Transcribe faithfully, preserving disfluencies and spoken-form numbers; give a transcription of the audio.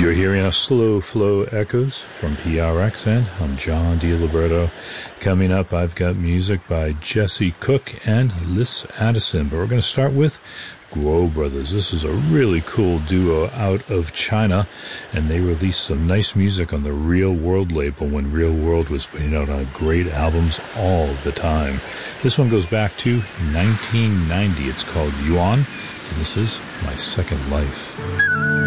You're hearing a Slow Flow Echoes from P R X, and I'm John DiLiberto. Coming up, I've got music by Jesse Cook and Liz Addison, but we're going to start with Guo Brothers. This is a really cool duo out of China, and they released some nice music on the Real World label when Real World was putting out uh, great albums all the time. This one goes back to nineteen ninety. It's called Yuan, and this is My Second Life.